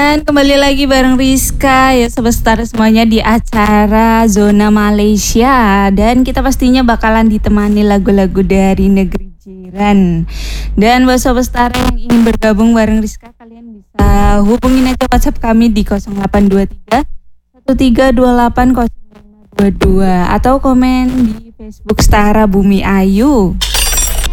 Dan kembali lagi bareng Rizka ya Sobat Setara semuanya di acara Zona Malaysia. Dan kita pastinya bakalan ditemani lagu-lagu dari negeri jiran. Dan buat Sobat Setara yang ingin bergabung bareng Rizka, kalian bisa hubungin aja WhatsApp kami di 0823 1328 0522 atau komen di Facebook Setara Bumi Ayu.